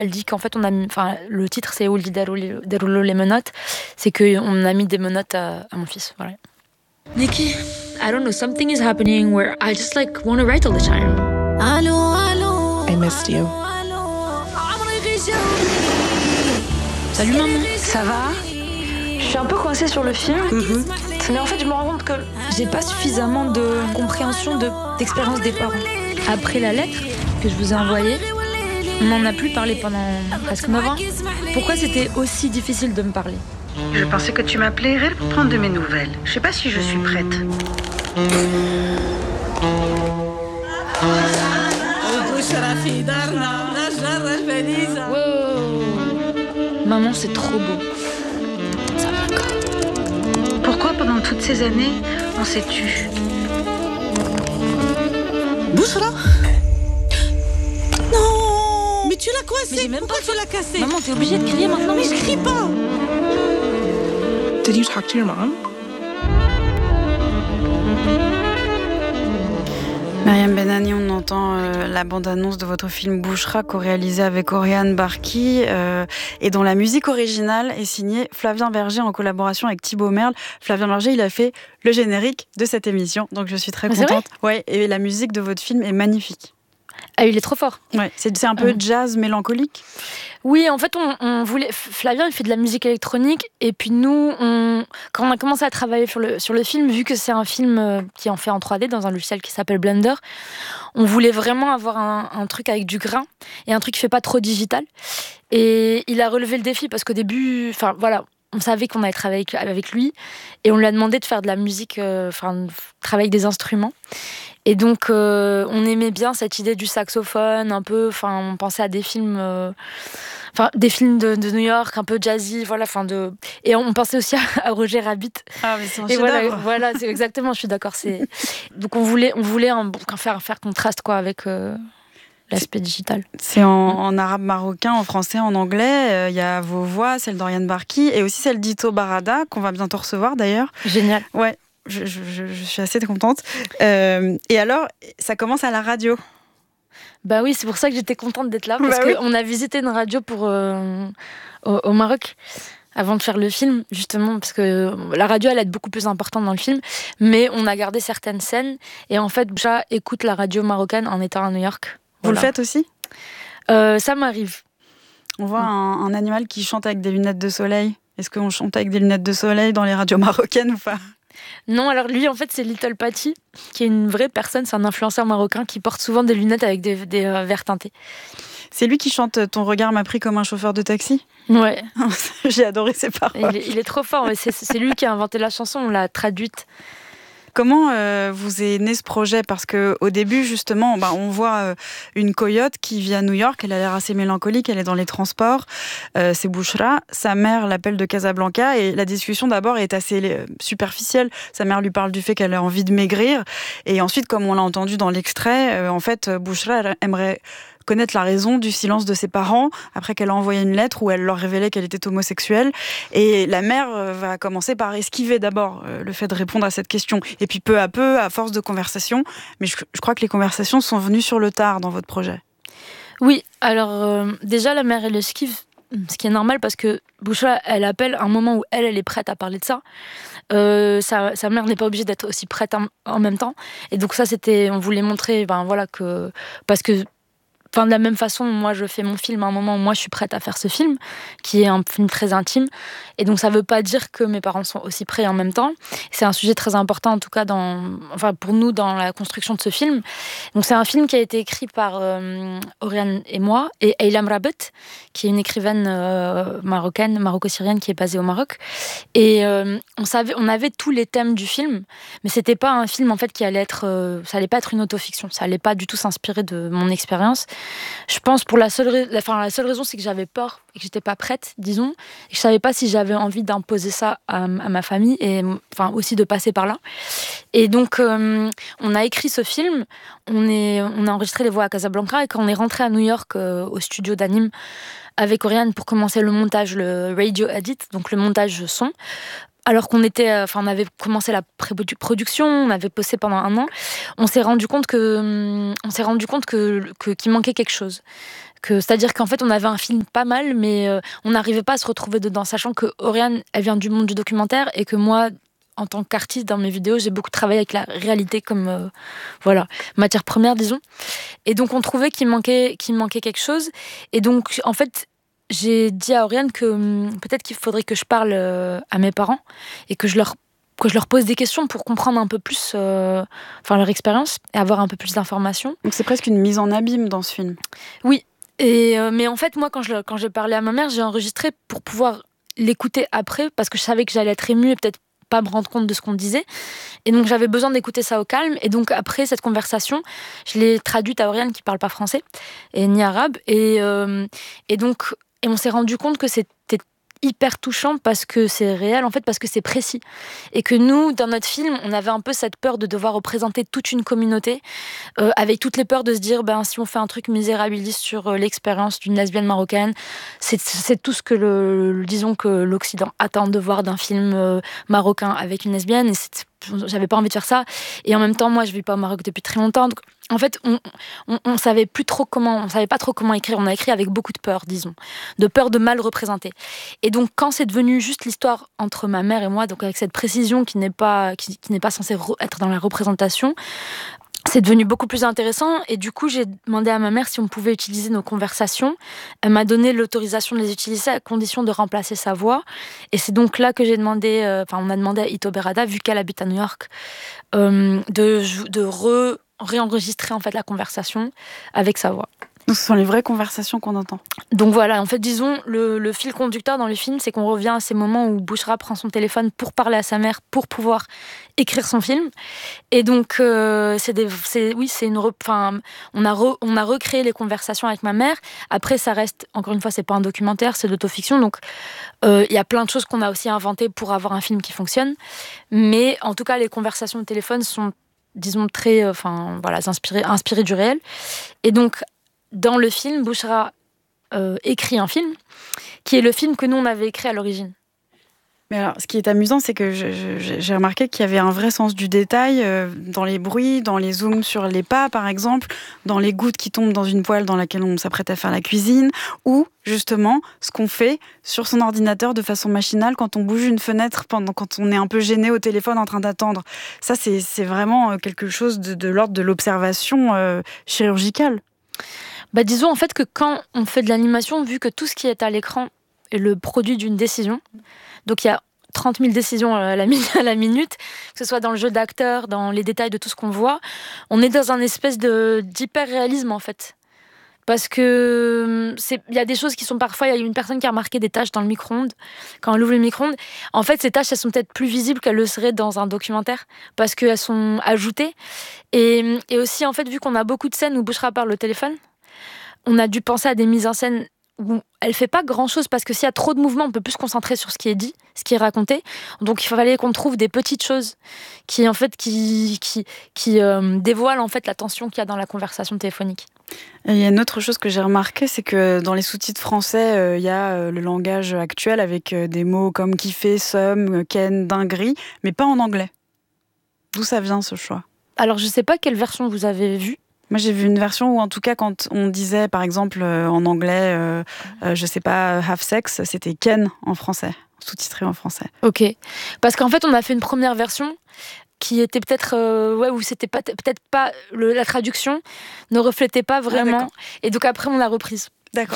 Elle dit qu'en fait, le titre, c'est Ouli Derulo les menottes. C'est qu'on a mis des menottes à mon fils. Voilà. Nikki, I don't know, something is happening where I just want to write all the time. I missed you. Salut maman. Ça va? Je suis un peu coincée sur le film. Mais en fait, je me rends compte que j'ai pas suffisamment de compréhension d'expérience des parents. Après la lettre que je vous ai envoyée, on n'en a plus parlé pendant presque 9 ans. Pourquoi c'était aussi difficile de me parler? Je pensais que tu m'appelais Rel pour prendre de mes nouvelles. Je sais pas si je suis prête. Wow. Maman, c'est trop beau. Ça va encore. Pourquoi pendant toutes ces années, on s'est tu? Bouchra? Non! Mais tu l'as coincé! Pourquoi tu l'as cassé? Maman, t'es obligée de crier maintenant. Mais je crie pas! Did you talk to your mom? Mariam Benani, on entend la bande-annonce de votre film Bouchra, co-réalisé avec Oriane Barki, et dont la musique originale est signée Flavien Berger en collaboration avec Thibaut Merle. Flavien Berger, il a fait le générique de cette émission, donc je suis très contente. Ouais, et la musique de votre film est magnifique. Ah, il est trop fort. Ouais, c'est un peu jazz mélancolique. Oui, en fait, on voulait. Flavien, il fait de la musique électronique, et puis nous, quand on a commencé à travailler sur le film, vu que c'est un film qui est en fait en 3D dans un logiciel qui s'appelle Blender, on voulait vraiment avoir un truc avec du grain et un truc qui fait pas trop digital. Et il a relevé le défi parce qu'au début, on savait qu'on allait travailler avec lui, et on lui a demandé de faire de la musique, travailler avec des instruments. Et donc, on aimait bien cette idée du saxophone, un peu, on pensait à des films, des films de New York, un peu jazzy, et on pensait aussi à Roger Rabbit. Ah, mais c'est un et chef-d'œuvre. Voilà, c'est exactement, je suis d'accord. Donc, on voulait faire contraste, quoi, avec l'aspect digital. C'est en arabe marocain, en français, en anglais. Il y a vos voix, celle d'Oriane Barki, et aussi celle d'Ito Barada, qu'on va bientôt recevoir d'ailleurs. Génial. Ouais. Je suis assez contente. Et alors, ça commence à la radio. Bah oui, c'est pour ça que j'étais contente d'être là, parce qu'on a visité une radio au Maroc avant de faire le film, justement, parce que la radio, elle est beaucoup plus importante dans le film, mais on a gardé certaines scènes, et en fait, j'écoute la radio marocaine en étant à New York. Vous le faites aussi? Ça m'arrive. On voit un animal qui chante avec des lunettes de soleil. Est-ce qu'on chante avec des lunettes de soleil dans les radios marocaines ou pas? Non, alors lui, en fait, c'est Little Patty, qui est une vraie personne, c'est un influenceur marocain qui porte souvent des lunettes avec des verres teintés. C'est lui qui chante « Ton regard m'a pris comme un chauffeur de taxi ». Ouais. J'ai adoré ses paroles. Il est trop fort, c'est lui qui a inventé la chanson, on l'a traduite. Comment vous est né ce projet? Parce qu'au début, justement, on voit une coyote qui vit à New York. Elle a l'air assez mélancolique, elle est dans les transports. C'est Bouchra. Sa mère l'appelle de Casablanca. Et la discussion, d'abord, est assez superficielle. Sa mère lui parle du fait qu'elle a envie de maigrir. Et ensuite, comme on l'a entendu dans l'extrait, en fait, Bouchra elle aimerait connaître la raison du silence de ses parents après qu'elle a envoyé une lettre où elle leur révélait qu'elle était homosexuelle. Et la mère va commencer par esquiver d'abord le fait de répondre à cette question. Et puis peu à peu, à force de conversation, mais je crois que les conversations sont venues sur le tard dans votre projet. Oui, alors déjà la mère elle esquive, ce qui est normal parce que Bouchra elle appelle un moment où elle est prête à parler de ça. Sa mère n'est pas obligée d'être aussi prête en même temps. Et donc ça on voulait montrer que parce que de la même façon, moi, je fais mon film à un moment où moi, je suis prête à faire ce film, qui est un film très intime. Et donc, ça ne veut pas dire que mes parents sont aussi prêts en même temps. C'est un sujet très important, en tout cas, pour nous, dans la construction de ce film. Donc, c'est un film qui a été écrit par Oriane et moi, et Aylam Rabet, qui est une écrivaine marocaine, maroco-syrienne, qui est basée au Maroc. Et on avait tous les thèmes du film, mais ce n'était pas un film, en fait, ça allait pas être une autofiction. Ça allait pas du tout s'inspirer de mon expérience. Je pense la seule raison, c'est que j'avais peur et que j'étais pas prête, disons, et que je savais pas si j'avais envie d'imposer ça à ma famille et aussi de passer par là. Et donc, on a écrit ce film, on a enregistré les voix à Casablanca, et quand on est rentré à New York au studio d'Anime avec Oriane pour commencer le montage, le radio edit, donc le montage son. Alors qu'on on avait commencé la pré-production, on avait bossé pendant 1 an, on s'est rendu compte qu'il manquait quelque chose. C'est-à-dire qu'en fait, on avait un film pas mal, mais on n'arrivait pas à se retrouver dedans, sachant que Oriane, elle vient du monde du documentaire et que moi, en tant qu'artiste, dans mes vidéos, j'ai beaucoup travaillé avec la réalité comme matière première, disons. Et donc, on trouvait qu'il manquait quelque chose. Et donc, en fait, j'ai dit à Oriane que peut-être qu'il faudrait que je parle à mes parents et que je leur pose des questions pour comprendre un peu plus leur expérience et avoir un peu plus d'informations. Donc c'est presque une mise en abîme dans ce film. Oui, mais en fait, moi, quand j'ai parlé à ma mère, j'ai enregistré pour pouvoir l'écouter après, parce que je savais que j'allais être émue et peut-être pas me rendre compte de ce qu'on disait. Et donc, j'avais besoin d'écouter ça au calme. Et donc, après cette conversation, je l'ai traduite à Oriane qui parle pas français et ni arabe. Et on s'est rendu compte que c'était hyper touchant parce que c'est réel, en fait, parce que c'est précis. Et que nous, dans notre film, on avait un peu cette peur de devoir représenter toute une communauté, avec toutes les peurs de se dire, si on fait un truc misérabiliste sur l'expérience d'une lesbienne marocaine, c'est tout ce que disons que l'Occident attend de voir d'un film marocain avec une lesbienne, et j'avais pas envie de faire ça. Et en même temps, moi, je vis pas au Maroc depuis très longtemps. Donc, en fait, on savait pas trop comment écrire. On a écrit avec beaucoup de peur, disons, de peur de mal représenter. Et donc, quand c'est devenu juste l'histoire entre ma mère et moi, donc avec cette précision qui n'est pas censée être dans la représentation, c'est devenu beaucoup plus intéressant. Et du coup, j'ai demandé à ma mère si on pouvait utiliser nos conversations. Elle m'a donné l'autorisation de les utiliser à condition de remplacer sa voix. Et c'est donc là que on a demandé à Ito Berada, vu qu'elle habite à New York, de réenregistrer en fait la conversation avec sa voix. Donc ce sont les vraies conversations qu'on entend. Donc voilà, en fait, disons, le fil conducteur dans le film, c'est qu'on revient à ces moments où Bouchra prend son téléphone pour parler à sa mère, pour pouvoir écrire son film. Et donc, on a recréé les conversations avec ma mère. Après, ça reste, encore une fois, c'est pas un documentaire, c'est de l'autofiction. Donc, il y a plein de choses qu'on a aussi inventées pour avoir un film qui fonctionne. Mais en tout cas, les conversations de téléphone sont, disons, très, inspirées du réel. Et donc, dans le film, Bouchra écrit un film qui est le film que nous, on avait écrit à l'origine. Mais alors, ce qui est amusant, c'est que j'ai remarqué qu'il y avait un vrai sens du détail dans les bruits, dans les zooms sur les pas, par exemple, dans les gouttes qui tombent dans une poêle dans laquelle on s'apprête à faire la cuisine, ou justement ce qu'on fait sur son ordinateur de façon machinale quand on bouge une fenêtre, quand on est un peu gêné au téléphone en train d'attendre. Ça, c'est vraiment quelque chose de l'ordre de l'observation chirurgicale. Disons en fait que quand on fait de l'animation, vu que tout ce qui est à l'écran est le produit d'une décision, donc il y a 30 000 décisions à la minute, que ce soit dans le jeu d'acteur, dans les détails de tout ce qu'on voit, on est dans un espèce d'hyper-réalisme en fait. Parce que il y a des choses qui sont parfois, il y a une personne qui a remarqué des taches dans le micro-ondes, quand elle ouvre le micro-ondes. En fait, ces taches, elles sont peut-être plus visibles qu'elles le seraient dans un documentaire, parce qu'elles sont ajoutées. Et aussi, en fait, vu qu'on a beaucoup de scènes où Bouchra parle au téléphone, on a dû penser à des mises en scène où elle fait pas grand-chose, parce que s'il y a trop de mouvements, on peut plus se concentrer sur ce qui est dit, ce qui est raconté. Donc il fallait qu'on trouve des petites choses qui en fait qui dévoilent en fait la tension qu'il y a dans la conversation téléphonique. Et il y a une autre chose que j'ai remarqué, c'est que dans les sous-titres français, il y a le langage actuel avec des mots comme kiffer, somme, ken, dinguerie, mais pas en anglais. D'où ça vient ce choix ? Alors je sais pas quelle version vous avez vue. Moi, j'ai vu une version où, en tout cas, quand on disait, par exemple, en anglais, je sais pas, have sex, c'était Ken en français, sous-titré en français. Ok. Parce qu'en fait, on a fait une première version qui était peut-être, où c'était peut-être pas, la traduction ne reflétait pas vraiment. Et donc après, on l'a reprise. D'accord.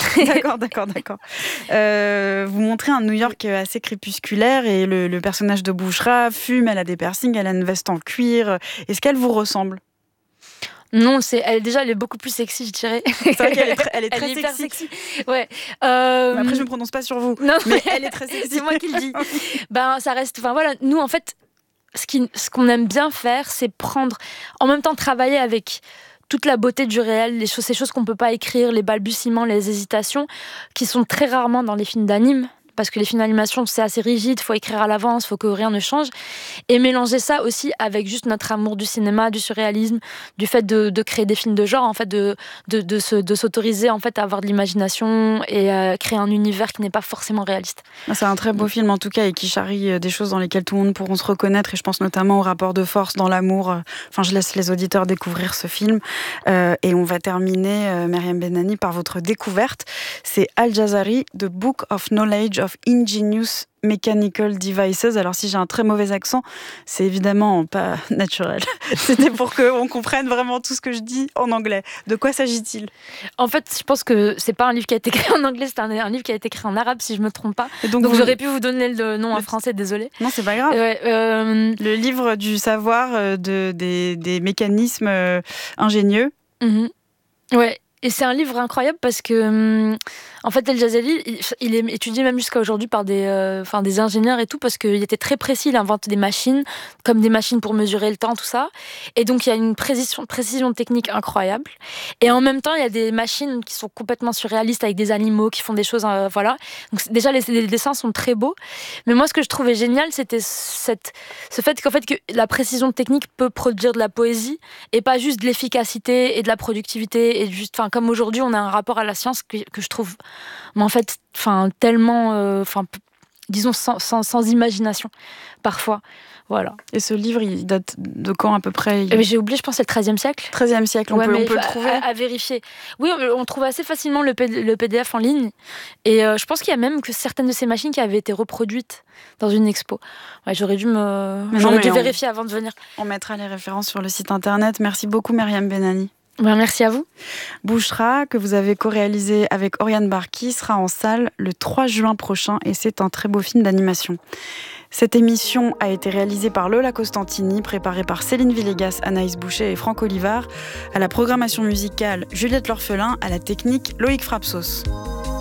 Vous montrez un New York assez crépusculaire et le personnage de Bouchra fume, elle a des piercings, elle a une veste en cuir. Est-ce qu'elle vous ressemble ? Non, elle est beaucoup plus sexy, je dirais. C'est vrai qu'elle est très sexy. Ouais. Après, je ne prononce pas sur vous, non, mais elle est très sexy. C'est moi qui le dis. Ça reste... nous, en fait, ce qu'on aime bien faire, c'est prendre... En même temps, travailler avec toute la beauté du réel, ces choses qu'on ne peut pas écrire, les balbutiements, les hésitations, qui sont très rarement dans les films d'anime. parce que les films d'animation, c'est assez rigide, il faut écrire à l'avance, il faut que rien ne change. Et mélanger ça aussi avec juste notre amour du cinéma, du surréalisme, du fait de créer des films de genre, en fait, de s'autoriser en fait, à avoir de l'imagination et à créer un univers qui n'est pas forcément réaliste. C'est un très beau film en tout cas et qui charrie des choses dans lesquelles tout le monde pourra se reconnaître, et je pense notamment au rapport de force dans l'amour. Enfin, je laisse les auditeurs découvrir ce film. Et on va terminer, Myriam Benani, par votre découverte. C'est Al-Jazari, The Book of Knowledge of Ingenious Mechanical Devices. Alors si j'ai un très mauvais accent, c'est évidemment pas naturel. C'était pour qu'on comprenne vraiment tout ce que je dis en anglais. De quoi s'agit-il ? En fait, je pense que c'est pas un livre qui a été écrit en anglais, c'est un livre qui a été écrit en arabe, si je me trompe pas. Et donc j'aurais pu vous donner le nom en français, désolé. Non, c'est pas grave. Le livre du savoir des mécanismes ingénieux. Ouais. Et c'est un livre incroyable parce que, en fait, El-Jazari, il est étudié même jusqu'à aujourd'hui par des ingénieurs et tout, parce qu'il était très précis. Il invente des machines, comme des machines pour mesurer le temps, tout ça. Et donc, il y a une précision technique incroyable. Et en même temps, il y a des machines qui sont complètement surréalistes, avec des animaux qui font des choses, voilà. Donc, déjà, les dessins sont très beaux. Mais moi, ce que je trouvais génial, c'était ce fait qu'en fait, que la précision technique peut produire de la poésie et pas juste de l'efficacité et de la productivité et juste, comme aujourd'hui, on a un rapport à la science que je trouve, en fait, tellement, disons, sans imagination, parfois. Voilà. Et ce livre, il date de quand à peu près ? J'ai oublié, je pense que c'est le XIIIe siècle. XIIIe siècle, on peut le trouver. À vérifier. Oui, on trouve assez facilement le PDF en ligne. Et je pense qu'il y a même que certaines de ces machines qui avaient été reproduites dans une expo. Ouais, j'aurais dû vérifier avant de venir. On mettra les références sur le site internet. Merci beaucoup, Myriam Benani. Merci à vous. Bouchra, que vous avez co-réalisé avec Oriane Barki, sera en salle le 3 juin prochain et c'est un très beau film d'animation. Cette émission a été réalisée par Lola Costantini, préparée par Céline Villegas, Anaïs Boucher et Franck Olivard. À la programmation musicale, Juliette L'Orphelin. À la technique, Loïc Frapsos.